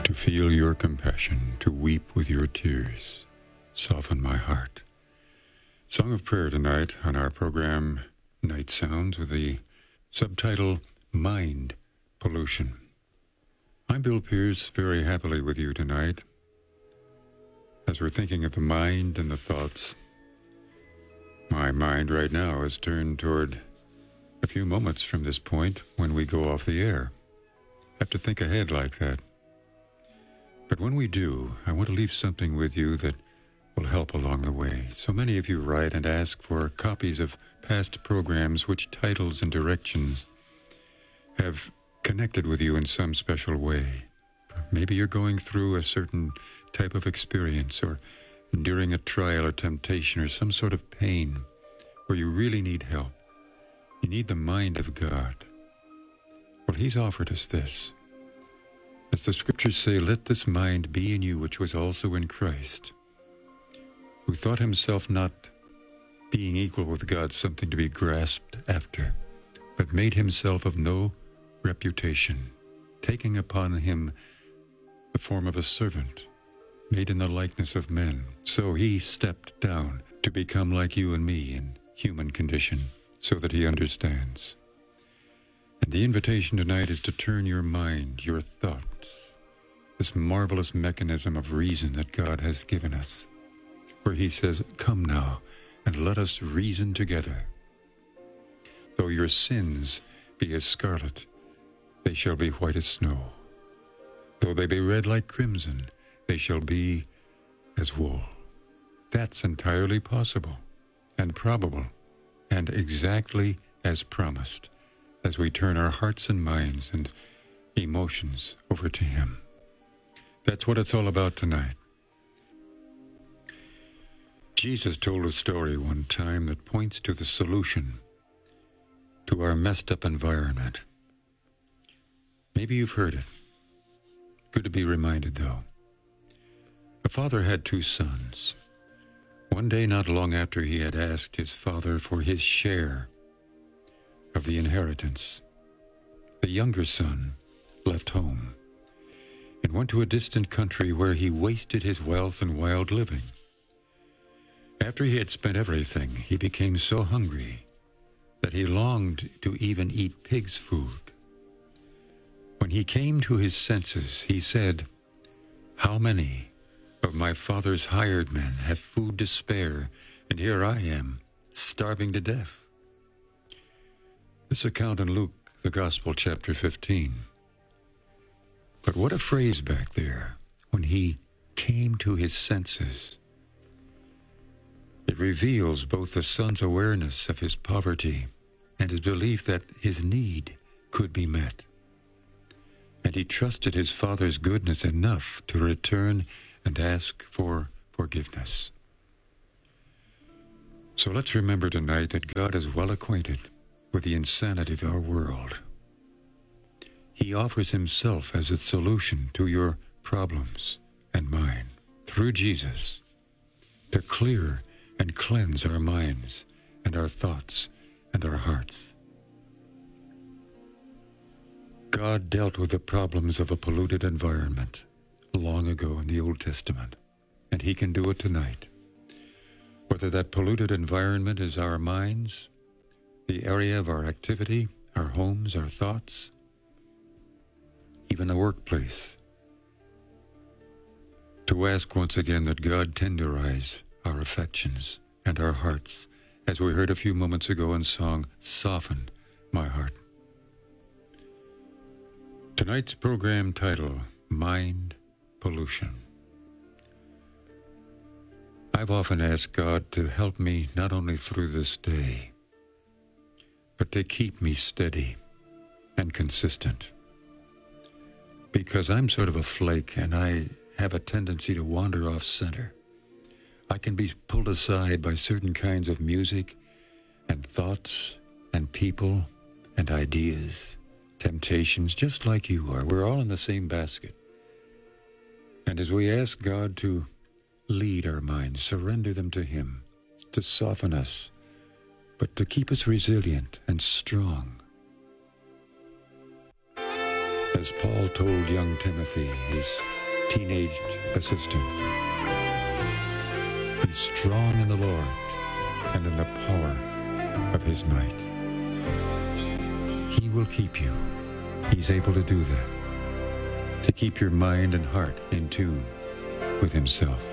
to feel your compassion, to weep with your tears. Soften my heart. Song of prayer tonight on our program Night Sounds with the subtitle Mind Pollution. I'm Bill Pierce, very happily with you tonight as we're thinking of the mind and the thoughts. My mind right now is turned toward a few moments from this point when we go off the air. I have to think ahead like that. But when we do, I want to leave something with you that will help along the way. So many of you write and ask for copies of past programs which titles and directions have connected with you in some special way. Maybe you're going through a certain type of experience or enduring a trial or temptation or some sort of pain where you really need help. You need the mind of God. Well, He's offered us this. As the scriptures say, let this mind be in you which was also in Christ, who thought himself not being equal with God something to be grasped after, but made himself of no reputation, taking upon him the form of a servant, made in the likeness of men. So he stepped down to become like you and me in human condition, so that he understands. And the invitation tonight is to turn your mind, your thoughts, this marvelous mechanism of reason that God has given us, where he says, come now, and let us reason together. Though your sins be as scarlet, they shall be white as snow. Though they be red like crimson, they shall be as wool. That's entirely possible and probable and exactly as promised as we turn our hearts and minds and emotions over to Him. That's what it's all about tonight. Jesus told a story one time that points to the solution to our messed up environment. Maybe you've heard it. Good to be reminded, though. A father had two sons. One day, not long after he had asked his father for his share of the inheritance, the younger son left home and went to a distant country where he wasted his wealth in wild living. After he had spent everything, he became so hungry that he longed to even eat pig's food. When he came to his senses, he said, "How many of my father's hired men have food to spare, and here I am, starving to death?" This account in Luke, the Gospel, chapter 15. But what a phrase back there, when he came to his senses. It reveals both the son's awareness of his poverty and his belief that his need could be met. And he trusted his father's goodness enough to return and ask for forgiveness. So let's remember tonight that God is well acquainted with the insanity of our world. He offers himself as a solution to your problems and mine through Jesus to clear and cleanse our minds and our thoughts and our hearts. God dealt with the problems of a polluted environment long ago in the Old Testament, and he can do it tonight. Whether that polluted environment is our minds, the area of our activity, our homes, our thoughts, even the workplace. To ask once again that God tenderize our affections and our hearts, as we heard a few moments ago in song, Soften My Heart. Tonight's program title, Mind Pollution. I've often asked God to help me not only through this day, but to keep me steady and consistent. Because I'm sort of a flake and I have a tendency to wander off center. I can be pulled aside by certain kinds of music and thoughts and people and ideas, temptations, just like you are. We're all in the same basket. And as we ask God to lead our minds, surrender them to Him, to soften us, but to keep us resilient and strong. As Paul told young Timothy, his teenaged assistant, be strong in the Lord and in the power of his might. He will keep you. He's able to do that, to keep your mind and heart in tune with himself.